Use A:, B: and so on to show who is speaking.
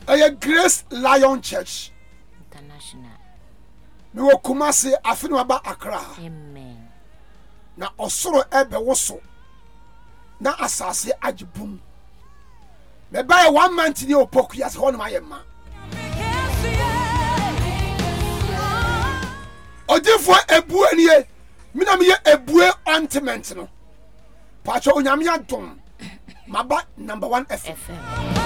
A: Grace Lion Church
B: International.
A: Me wo Kumasi afinu aba Accra.
B: Amen.
A: Na osoro ebe woso. Na asase agibum. Me buy 1 month ni opoku yas ho no mayema. Odifo ebu anie. Mina me ebue ointment no. Pacho onyame adom. Maba number 1 FM.